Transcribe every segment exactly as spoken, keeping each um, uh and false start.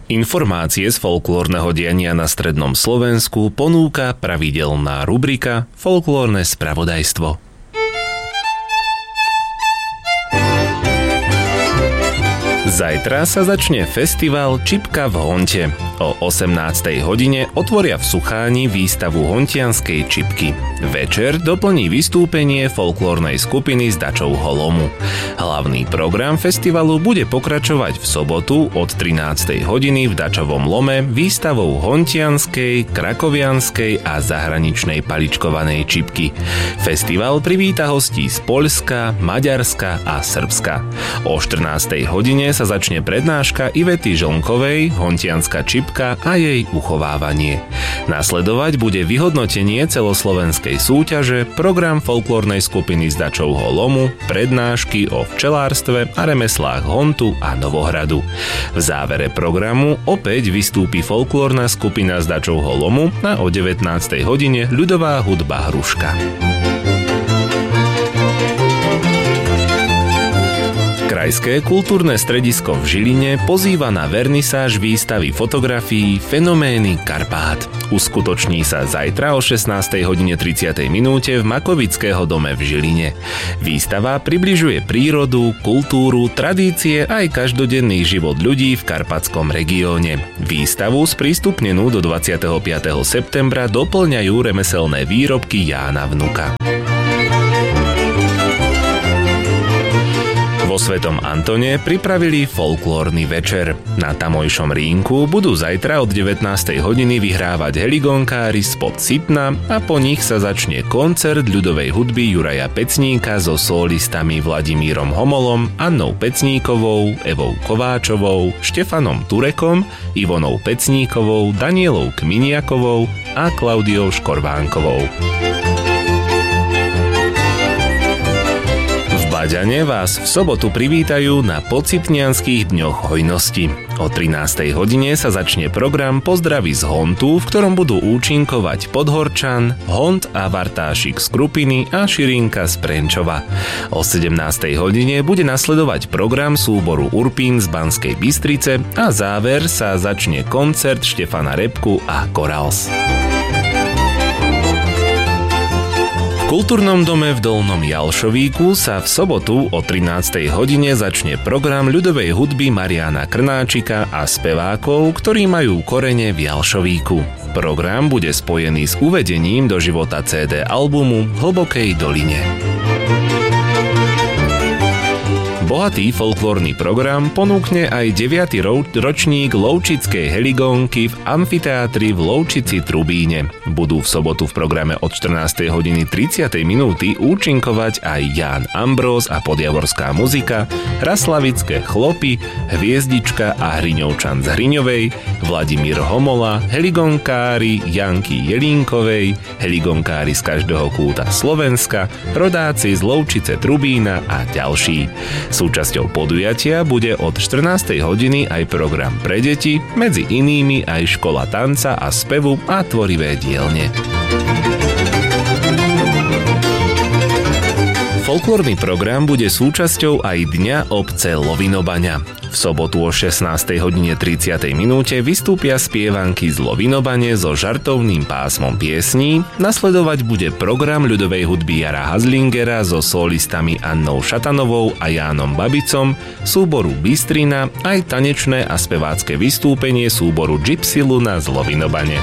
Informácie z folklórneho diania na strednom Slovensku ponúka pravidelná rubrika Folklórne spravodajstvo. Zajtra sa začne festival Čipka v Honte. O osemnástej hodine otvoria v Sucháni výstavu hontianskej čipky. Večer doplní vystúpenie folklórnej skupiny z Dačovho lomu. Hlavný program festivalu bude pokračovať v sobotu od trinástej hodiny v Dačovom lome výstavou hontianskej, krakovianskej a zahraničnej paličkovanej čipky. Festival privíta hostí z Poľska, Maďarska a Srbska. O štrnástej hodine sa začne prednáška Ivety Žlnkovej, hontianska čipka a jej uchovávanie. Nasledovať bude vyhodnotenie celoslovenskej súťaže, program folklórnej skupiny z Dačovho lomu, prednášky o včelárstve a remeslách Hontu a Novohradu. V závere programu opäť vystúpi folklórna skupina z Dačovho lomu a o devätnástej hodine ľudová hudba Hruška. Krajské kultúrne stredisko v Žiline pozýva na vernisáž výstavy fotografií Fenomény Karpát. Uskutoční sa zajtra o šestnástej hodine tridsať minúte v Makovického dome v Žiline. Výstava približuje prírodu, kultúru, tradície aj každodenný život ľudí v karpatskom regióne. Výstavu sprístupnenú do dvadsiateho piateho septembra doplňajú remeselné výrobky Jána Vnuka. Vo Svetom Antone pripravili folklórny večer. Na tamojšom rínku budú zajtra od devätnástej hodiny vyhrávať heligonkári spod Sitna a po nich sa začne koncert ľudovej hudby Juraja Pecníka so solistami Vladimírom Homolom, Annou Pecníkovou, Evou Kováčovou, Štefanom Turekom, Ivonou Pecníkovou, Danielou Kminiakovou a Klaudiou Škorvánkovou. V Baďane vás v sobotu privítajú na Pocitnianskych dňoch hojnosti. O trinástej hodine sa začne program Pozdravy z Hontu, v ktorom budú účinkovať Podhorčan, Hont a Vartášik z Krupiny a Širinka z Prenčova. O sedemnástej hodine bude nasledovať program súboru Urpín z Banskej Bystrice a záver sa začne koncert Štefana Repku a Korals. V kultúrnom dome v Dolnom Jalšovíku sa v sobotu o trinástej hodine začne program ľudovej hudby Mariána Krnáčika a spevákov, ktorí majú korene v Jalšovíku. Program bude spojený s uvedením do života cé dé albumu V hlbokej doline. Bohatý folklórny program ponúkne aj deviaty ro- ročník Lovčickej heligónky v amfiteátri v Lovčici Trubíne. Budú v sobotu v programe od štrnástej hodiny tridsať minúty účinkovať aj Ján Ambrós a podjavorská muzika, Raslavické chlopy, Hviezdička a Hriňovčan z Hriňovej, Vladimír Homola, heligónkári Janky Jelínkovej, heligónkári z každého kúta Slovenska, rodáci z Lovčice Trubína a ďalší. Súčasťou podujatia bude od štrnástej hodiny aj program pre deti, medzi inými aj škola tanca a spevu a tvorivé dielne. Folklórny program bude súčasťou aj Dňa obce Lovinobaňa. V sobotu o šestnástej hodine tridsať minúte vystúpia spievanky z Lovinobane so žartovným pásmom piesní, nasledovať bude program ľudovej hudby Jara Hazlingera so solistami Annou Šatanovou a Jánom Babicom, súboru Bystrina, aj tanečné a spevácké vystúpenie súboru Gypsy Luna z Lovinobane.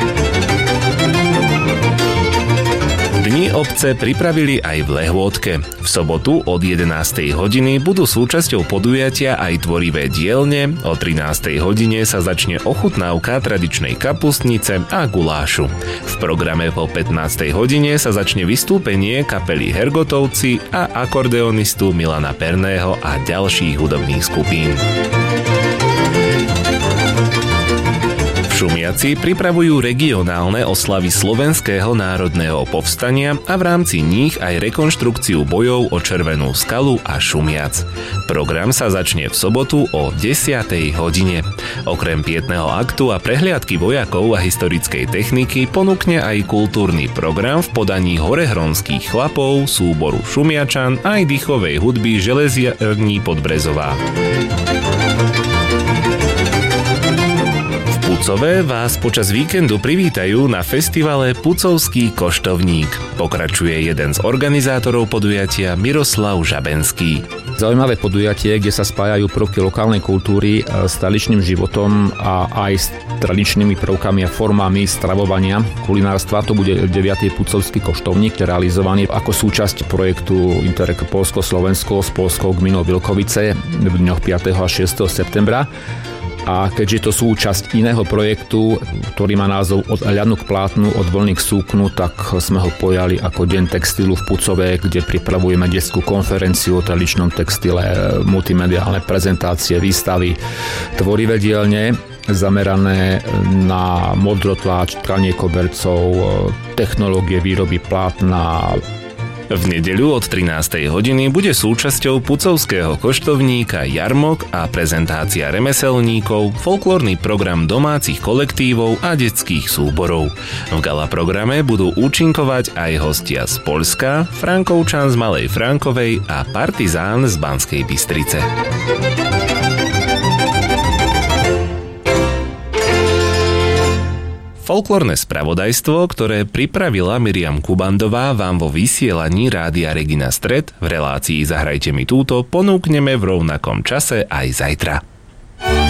Dni obce pripravili aj v Lehôtke. V sobotu od jedenástej hodiny budú súčasťou podujatia aj tvorivé dielne, o trinástej hodine sa začne ochutnávka tradičnej kapustnice a gulášu. V programe po pätnástej hodine sa začne vystúpenie kapely Hergotovci a akordeonistu Milana Perného a ďalších hudobných skupín. Šumiaci pripravujú regionálne oslavy Slovenského národného povstania a v rámci nich aj rekonštrukciu bojov o Červenú skalu a Šumiac. Program sa začne v sobotu o desiatej hodine. Okrem pietného aktu a prehliadky vojakov a historickej techniky ponúkne aj kultúrny program v podaní horehronských chlapov, súboru Šumiačan aj dýchovej hudby Železiarní Podbrezová. Pucové vás počas víkendu privítajú na festivale Pucovský koštovník. Pokračuje jeden z organizátorov podujatia Miroslav Žabenský. Zaujímavé podujatie, kde sa spájajú prvky lokálnej kultúry s tradičným životom a aj s tradičnými prvkami a formami stravovania, kulinárstva. To bude deviaty Pucovský koštovník, realizovaný ako súčasť projektu Interreg Poľsko-Slovensko s Poľskou gminou Vilkovice v dňoch piateho a šiesteho septembra. A keďže to súčasť iného projektu, ktorý má názov Od ľanu k plátnu, od vlny k súknu, tak sme ho pojali ako Deň textilu v Pucove, kde pripravujeme detskú konferenciu o tradičnom textile, multimediálne prezentácie, výstavy, tvorivé dielne zamerané na modrotláč, tkanie kobercov, technológie výroby plátna. V nedeľu od trinástej hodiny bude súčasťou Pucovského koštovníka jarmok a prezentácia remeselníkov, folklórny program domácich kolektívov a detských súborov. V gala programe budú účinkovať aj hostia z Poľska, Frankovčan z Malej Frankovej a Partizán z Banskej Bystrice. Folklórne spravodajstvo, ktoré pripravila Miriam Kubandová, vám vo vysielaní Rádia Regina Stred v relácii Zahrajte mi túto ponúkneme v rovnakom čase aj zajtra.